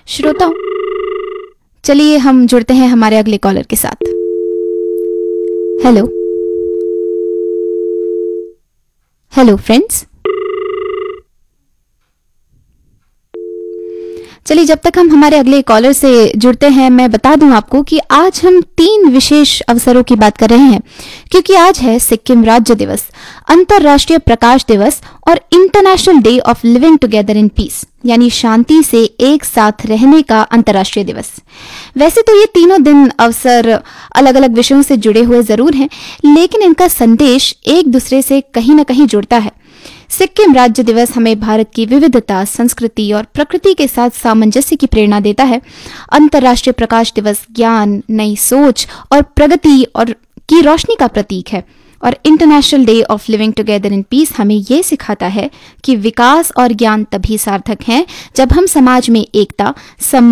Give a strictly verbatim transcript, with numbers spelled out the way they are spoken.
श्रोताओं, चलिए हम जुड़ते हैं हमारे अगले कॉलर के साथ। हेलो हेलो फ्रेंड्स, चलिए जब तक हम हमारे अगले कॉलर से जुड़ते हैं, मैं बता दूं आपको कि आज हम तीन विशेष अवसरों की बात कर रहे हैं, क्योंकि आज है सिक्किम राज्य दिवस, अंतर्राष्ट्रीय प्रकाश दिवस और international day of living together in peace, यानी शांति से एक साथ रहने का अंतर्राष्ट्रीय दिवस। वैसे तो ये तीनों दिन अवसर अलग अलग विषयों से जुड़े हुए जरूर हैं, लेकिन इनका संदेश एक दूसरे से कहीं ना कहीं जुड़ता है। सिक्किम राज्य दिवस हमें भारत की विविधता, संस्कृति और प्रकृति के साथ सामंजस्य की प्रेरणा देता है। अंतर्राष्ट्रीय प्रकाश दिवस ज्ञान, नई सोच और प्रगति और की रोशनी का प्रतीक है, और international day of living together in peace हमें ये सिखाता है कि विकास और ज्ञान तभी सार्थक हैं जब हम समाज में एकता, सम्मान